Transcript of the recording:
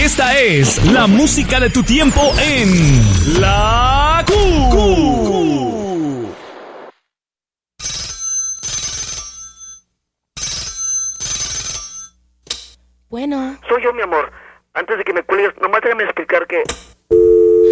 Esta es la música de tu tiempo en La Q. Bueno. Soy yo, mi amor. Antes de que me cuelgues, nomás déjame explicar que